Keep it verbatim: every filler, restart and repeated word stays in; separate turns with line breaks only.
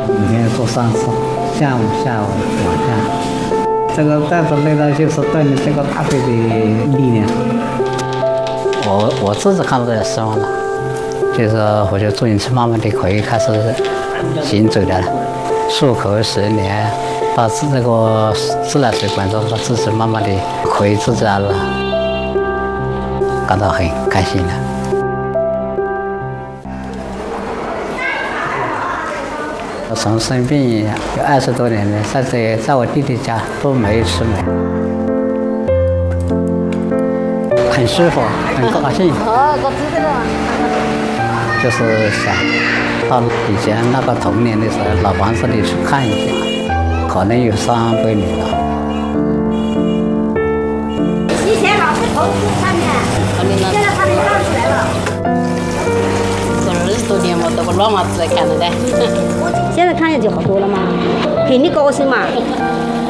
每天做三次，下午、下午、晚上。这个但是累了就是锻炼这个大腿的力量。我我自己看到有希望了，就是我觉得自行车慢慢的可以开始行走的了，漱口洗脸，到自这个自来水管中，自己慢慢的可以自己了，感到很开心的。我从生病有二十多年了，在这在我弟弟家都没有吃美，很舒服，很高兴。哦，我知道了。就是想到以前那个童年的时候，老房子里去看一下，可能有三百年了。以前老是头去看的，现在他们干起来了。二十多年我都不老妈子在看了的。现在看下就好多了嘛，很的高兴嘛。